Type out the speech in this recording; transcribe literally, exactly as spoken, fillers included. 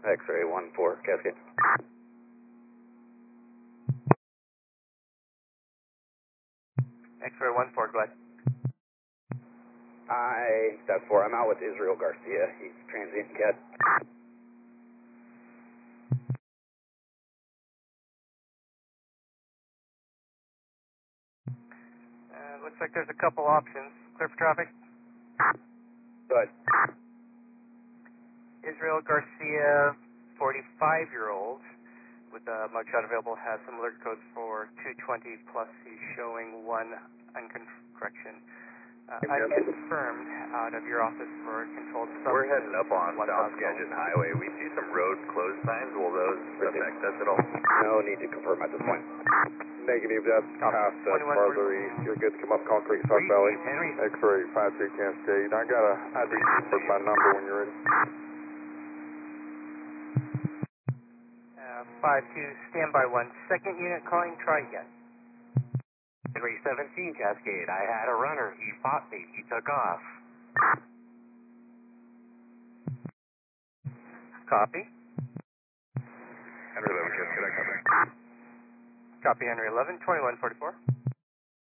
X-ray one four, Cascade. X-ray one four, go ahead. I, that's four. I'm out with Israel Garcia. He's transient cat. Uh, looks like there's a couple options. Clear for traffic. Go ahead. Israel Garcia, forty-five-year-old, with a mugshot available, has some alert codes for two twenty plus. He's showing one uncorrection. Uh, unconfirmed out of your office for controlled substance. We're heading up on South Skagit Highway. We see some road closed signs. Will those affect us at all? No need to confirm at this point. Negative, that's past that farther east. You're good to come up Concrete Sauk Valley. X-ray five three Cascade. I got a I D with my number when you're ready. Uh, five two, standby one. Second unit calling, try again. Henry seventeen Cascade. I had a runner. He fought me. He took off. Copy. Henry eleven Cascade, I copy. Copy, Henry eleven, twenty-one forty-four.